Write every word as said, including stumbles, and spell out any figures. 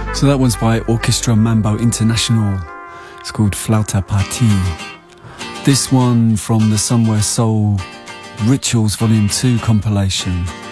So that one's by Orchestra Mambo International. It's called Flauta Party. This one from the Somewhere Soul Rituals Volume two compilation.